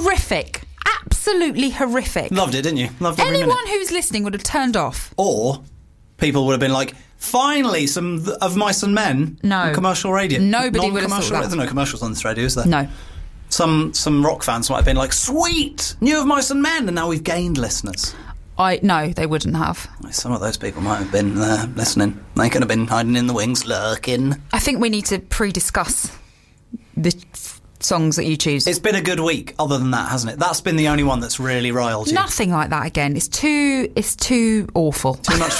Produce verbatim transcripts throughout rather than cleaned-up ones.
Horrific. Absolutely horrific. Loved it, didn't you? Loved every Anyone minute. who's listening would have turned off. Or people would have been like, finally, some th- of Mice and Men No. on commercial radio. Nobody would have Non-commercial thought that. ra- There's no commercials on this radio, is there? No. Some some rock fans might have been like, sweet, new of Mice and Men, and now we've gained listeners. I No, they wouldn't have. Some of those people might have been uh, listening. They could have been hiding in the wings, lurking. I think we need to pre-discuss the f- songs that you choose. It's been a good week, other than that, hasn't it? That's been the only one that's really riled you. Nothing like that again. It's too. It's too awful. Too much.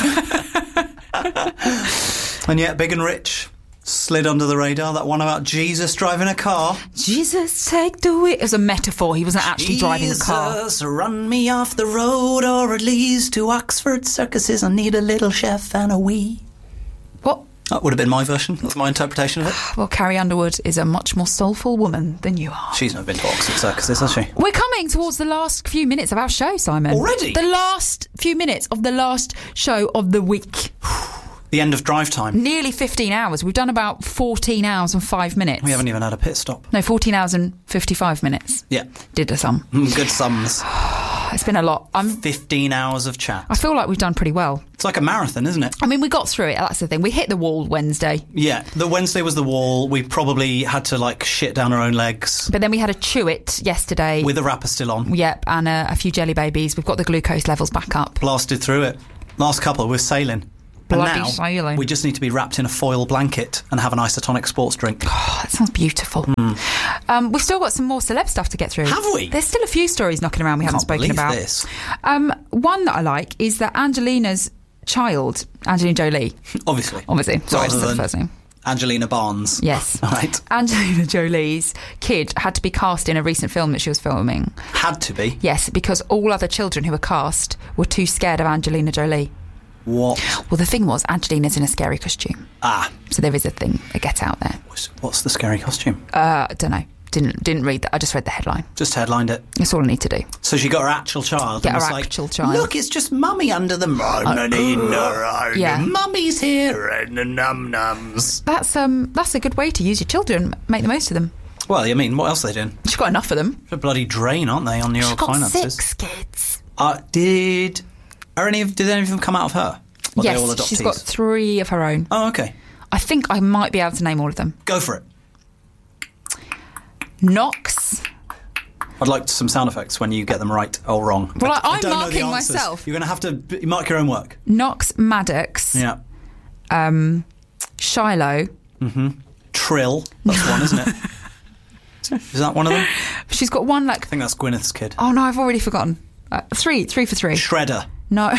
And yet, Big and Rich slid under the radar. That one about Jesus driving a car. Jesus, take the wheel. It was a metaphor. He wasn't actually Jesus, driving the car. Jesus, run me off the road, or at least to Oxford circuses. I need a little chef and a wee. What? That would have been my version. That's my interpretation of it. Well, Carrie Underwood is a much more soulful woman than you are. She's never been to Oxford circuses, has she? We're coming towards the last few minutes of our show, Simon. Already? The last few minutes of the last show of the week. The end of drive time. Nearly fifteen hours. We've done about fourteen hours and five minutes. We haven't even had a pit stop. No, fourteen hours and fifty-five minutes. Yeah. Did a sum. Good sums. It's been a lot. I'm, fifteen hours of chat. I feel like we've done pretty well. It's like a marathon, isn't it? I mean, we got through it. That's the thing. We hit the wall Wednesday. Yeah. The Wednesday was the wall. We probably had to, like, shit down our own legs. But then we had a chew it yesterday. With the wrapper still on. Yep, and a, a few jelly babies. We've got the glucose levels back up. Blasted through it. Last couple, we're sailing. Bloody and now, sailing. we just need to be wrapped in a foil blanket and have an isotonic sports drink. Oh, that sounds beautiful. Mm. Um, we've still got some more celeb stuff to get through. Have we? There's still a few stories knocking around we I haven't can't spoken believe about. this. Um, one that I like is that Angelina's child, Angelina Jolie, Obviously. obviously, sorry, Rather that's the than first name. Angelina Barnes. Yes. Right. Angelina Jolie's kid had to be cast in a recent film that she was filming. Had to be. Yes, because all other children who were cast were too scared of Angelina Jolie. What? Well, the thing was, Angelina's in a scary costume. Ah. So there is a thing, a get out there. What's, what's the scary costume? Uh, I don't know. Didn't didn't read that. I just read the headline. Just headlined it. That's all I need to do. So she got her actual child. Get and her was actual like, child. Look, it's just mummy under the moon. Yeah. Mummy's here and the num nums. That's um that's a good way to use your children. Make the most of them. Well, I mean, what else are they doing? She's got enough of them. They're a bloody drain, aren't they, on your She's got finances? six kids. Uh, did are any of did any of them come out of her? Or are they all Yes, adoptees? she's got three of her own. Oh, okay. I think I might be able to name all of them. Go for it. Knox. I'd like some sound effects when you get them right or wrong. Well, I, I'm I don't know the marking answers. myself. You're going to have to b- mark your own work. Knox Maddox. Yeah. Um, Shiloh. Trill. That's one, isn't it? Is that one of them? She's got one like. I think that's Gwyneth's kid. Oh no, I've already forgotten. Uh, three, three for three. Shredder. No,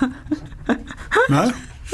No?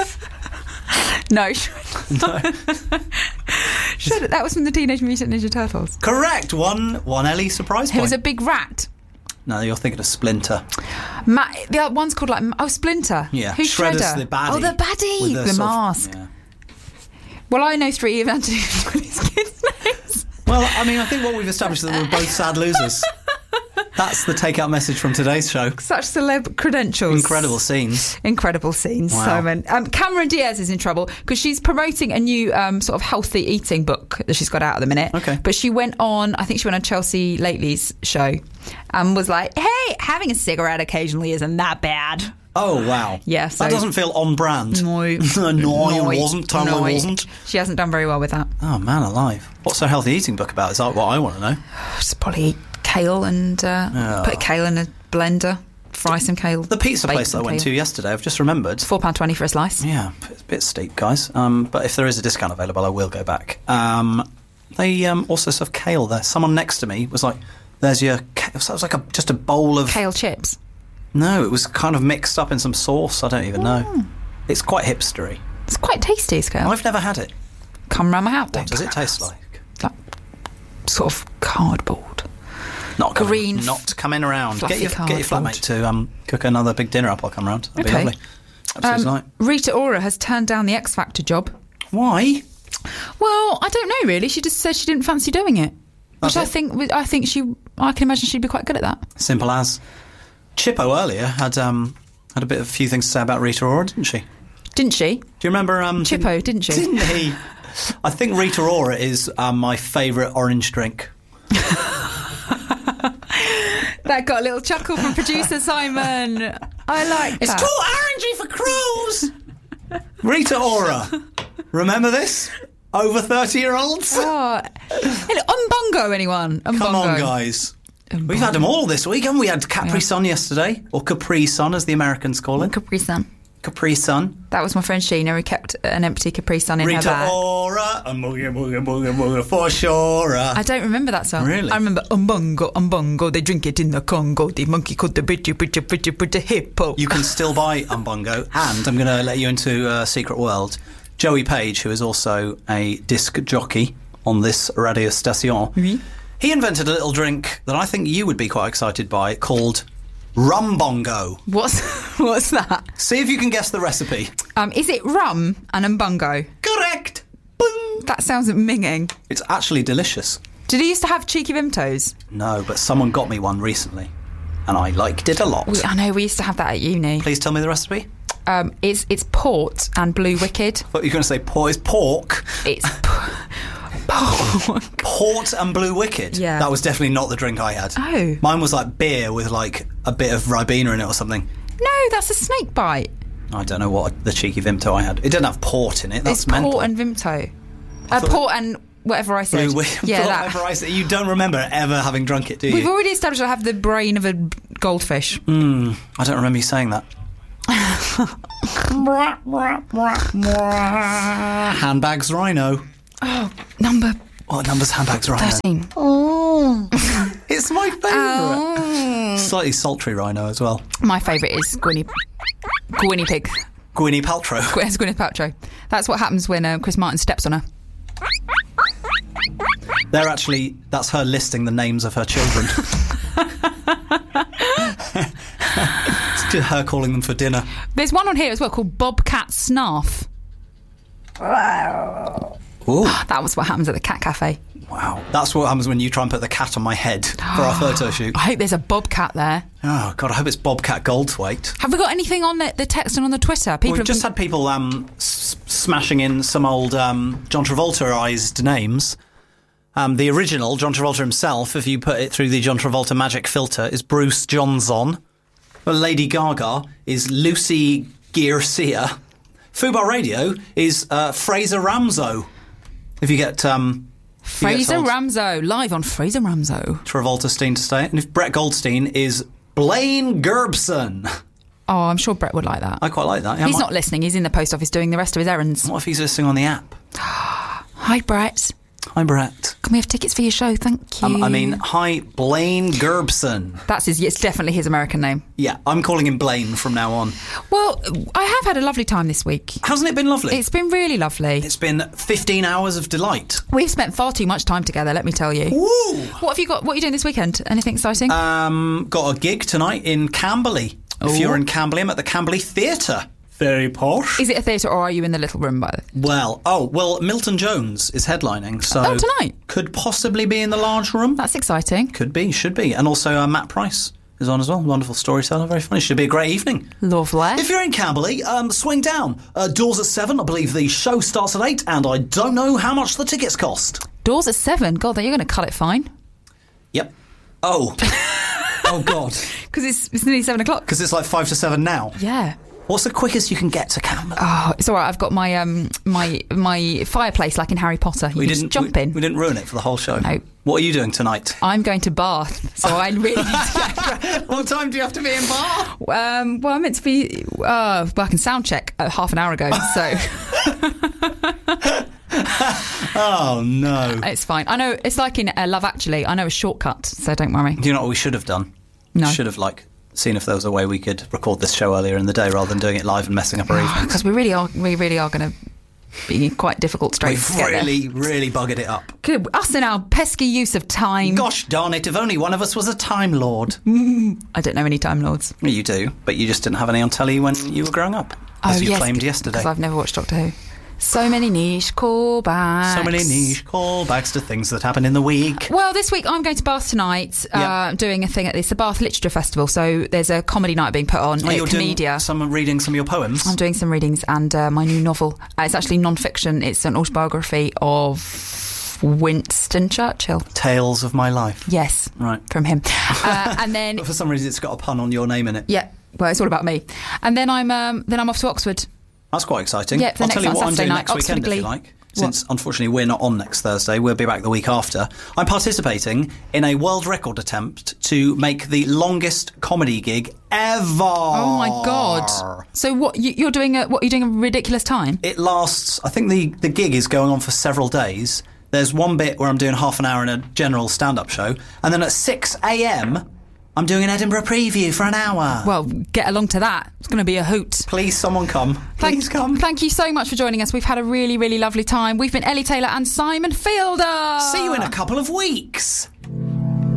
no. No. Shredder, that was from the Teenage Mutant Ninja Turtles. Correct. One one Ellie surprise He point. was a big rat. No, you're thinking of Splinter. Ma- the other one's called like oh Splinter. Yeah. Who's Shredder's Shredder? the baddie. Oh, the baddie, with the, sort of- mask. yeah. Well, I know three of Angelina Jolie's kids' names. Well, I mean, I think what we've established is that we're both sad losers. That's the take-out message from today's show. Such celeb credentials. Incredible scenes. Incredible scenes, Wow. Simon. Um, Cameron Diaz is in trouble because she's promoting a new um, sort of healthy eating book that she's got out at the minute. Okay. But she went on, I think she went on Chelsea Lately's show and was like, hey, having a cigarette occasionally isn't that bad. Oh, wow. Yeah, so- that doesn't feel on brand. No. no, No, it wasn't. Totally no. wasn't. She hasn't done very well with that. Oh, man alive. What's her healthy eating book about? Is that what I want to know? Just probably eat kale and uh, Oh. put kale in a blender, fry some kale. The pizza bake place that I some went kale. to yesterday, I've just remembered. four pounds twenty for a slice. Yeah, it's a bit steep, guys. Um, but if there is a discount available, I will go back. Um, they um, also serve kale there. Someone next to me was like, there's your kale. So it was like a, just a bowl of... Kale chips. No, it was kind of mixed up in some sauce. I don't even know. It's quite hipstery. It's quite tasty, is kale. I've never had it. Come round my house. What does it taste like? Like sort of cardboard. Not coming, Green, Not coming around. fluffy Get your, get your cardboard. flatmate to um, cook another big dinner up. I'll come round. That'd Okay. be lovely. Absolutely Um, right. Rita Ora has turned down the X Factor job. Why? Well, I don't know really. She just said she didn't fancy doing it, That's which I it? think I think she I can imagine she'd be quite good at that. Simple as. Chippo earlier had um, had a bit of a few things to say about Rita Ora, didn't she? Didn't she? Do you remember? Um, Chippo, didn't she? Didn't he? I think Rita Ora is um, my favourite orange drink. That got a little chuckle from producer Simon. I like It's that. too orangey for crows. Rita Ora. Remember this? Over thirty-year-olds? Oh. Hey, Umbongo, anyone? Umbongo. Come on, guys. We've had them all this week, haven't we? Had Capri Yeah. Sun yesterday, or Capri Sun as the Americans call it. Capri Sun. Capri Sun. That was my friend Sheena who kept an empty Capri Sun in her Rita bag. Ora, a boogie, boogie, boogie, boogie, for sure. I don't remember that song. Really? I remember Umbongo, Umbongo, they drink it in the Congo. The monkey called the bitchy, bitchy, bitchy, bitchy hippo. You can still buy Umbongo, and I'm going to let you into a secret world. Joey Page, who is also a disc jockey on this radio station, Oui. he invented a little drink that I think you would be quite excited by called Rumbongo. What's what's that? See if you can guess the recipe. Um, is it rum and Umbongo? Correct. Boom. That sounds minging. It's actually delicious. Did he used to have cheeky Vimtos? No, but someone got me one recently, and I liked it a lot. We, I know, we used to have that at uni. Please tell me the recipe. Um, it's it's port and Blue Wicked. What, you're going to say pork is pork? It's p- pork. Port and Blue Wicked? Yeah. That was definitely not the drink I had. Oh. Mine was like beer with like a bit of Ribena in it or something. No, that's a snake bite. I don't know what the cheeky Vimto I had. It didn't have port in it. That's it's mental. port and Vimto. Uh, thought- port and whatever I said. Blue Wicked. Yeah, that. Whatever I said. You don't remember ever having drunk it, do you? We've already established I have the brain of a goldfish. Mm, I don't remember you saying that. Handbags Rhino. Oh, number What number's Handbags Rhino? thirteen. Oh, it's my favourite. Oh. Slightly sultry Rhino as well. My favourite is Gwynny, Gwynny Pig. Gwynny Paltrow. It's Gwyneth Paltrow. That's what happens when uh, Chris Martin steps on her. They're actually, that's her listing the names of her children. It's to her calling them for dinner. There's one on here as well called Bobcat Snarf. Ooh, That was what happens at the cat cafe. wow. That's what happens when you try and put the cat on my head for our photo shoot. I hope there's a bobcat there. Oh, God, I hope it's Bobcat Goldthwait. Have we got anything on the, the text and on the Twitter? People We've have just been- had people um, s- smashing in some old um, John Travolta-ized names. Um, the original, John Travolta himself, if you put it through the John Travolta magic filter, is Bruce Johnson. Well, Lady Gaga is Lucy Garcia. Fubar Radio is uh, Fraser Ramzo. If you get... Um, if you get Fraser told Ramzo, live on Fraser Ramzo. Travolta Steen to stay. And if Brett Goldstein is Blaine Gerbson. Oh, I'm sure Brett would like that. I quite like that. Yeah, He's I might- not listening. He's in the post office doing the rest of his errands. What if he's listening on the app? Hi, Brett. Hi, Brett. Can we have tickets for your show? Thank you. Um, I mean, hi, Blaine Gerbson. That's his. It's definitely his American name. Yeah, I'm calling him Blaine from now on. Well, I have had a lovely time this week. Hasn't it been lovely? It's been really lovely. It's been fifteen hours of delight. We've spent far too much time together, let me tell you. Woo! What have you got? What are you doing this weekend? Anything exciting? Um, got a gig tonight in Camberley. If Oh. you're in Camberley, I'm at the Camberley Theatre. Very posh. Is it a theatre or are you in the little room by the Well, oh, well, Milton Jones is headlining, so... Oh, tonight? Could possibly be in the large room. That's exciting. Could be, should be. And also uh, Matt Price is on as well. Wonderful storyteller, very funny. Should be a great evening. Lovely. If you're in Camberley, um, swing down. Uh, doors at seven. I believe the show starts at eight, and I don't know how much the tickets cost. Doors at seven. God, you're going to cut it fine. Yep. Oh. Oh, God. Because it's, it's nearly seven o'clock. Because it's like five to seven now. Yeah. What's the quickest you can get to Camberley? Oh, it's all right. I've got my um my my fireplace like in Harry Potter. You we can didn't just jump we, in. we didn't ruin it for the whole show. No. What are you doing tonight? I'm going to Bath, so I really need to get. What time do you have to be in Bath? Um, well, I'm meant to be. Uh, well, I can sound check uh, half an hour ago, so Oh, no. it's fine. I know it's like in uh, Love Actually. I know a shortcut, so don't worry. Do you know what we should have done? No. Should have, like, seen if there was a way we could record this show earlier in the day rather than doing it live and messing up our evenings. Because we really are. We really are going to be quite difficult straight We've to get there. really, really buggered it up. Good. Us and our pesky use of time. Gosh darn it, if only one of us was a Time Lord. I don't know any Time Lords. Well, you do, but you just didn't have any on telly when you were growing up, as you yes, claimed yesterday. Because I've never watched Doctor Who. So many niche callbacks. So many niche callbacks to things that happen in the week. Well, this week I'm going to Bath tonight, Yep. uh, doing a thing at this, the Bath Literature Festival. So there's a comedy night being put on Oh, at you're doing Comedia. some reading some of your poems. I'm doing some readings and uh, my new novel. Uh, it's actually non-fiction. It's an autobiography of of Winston Churchill. Tales of My Life. Yes. Right. From him. Uh, and then... But for some reason it's got a pun on your name in it. Yeah. Well, it's all about me. And then I'm um, then I'm off to Oxford. That's quite exciting. Yeah, I'll tell you next what I'm Saturday doing night, next Oxford weekend, Glee. if you like. Since, What? unfortunately, we're not on next Thursday. We'll be back the week after. I'm participating in a world record attempt to make the longest comedy gig ever. Oh, my God. So what, you, you're doing a, what, you're doing a ridiculous time? It lasts, I think the, the gig is going on for several days. There's one bit where I'm doing half an hour in a general stand-up show. And then at six a.m, I'm doing an Edinburgh preview for an hour. Well, get along to that. It's going to be a hoot. Please, someone come. Please Thank, come. Thank you so much for joining us. We've had a really, really lovely time. We've been Ellie Taylor and Simon Fielder. See you in a couple of weeks.